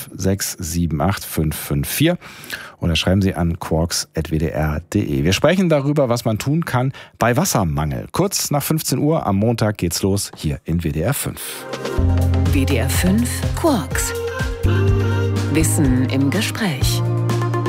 56578 554 oder schreiben Sie an quarks@wdr.de. Wir sprechen darüber, was man tun kann bei Wassermangel. Kurz nach 15 Uhr am Montag geht's los hier in WDR 5. WDR 5 Quarks. Wissen im Gespräch.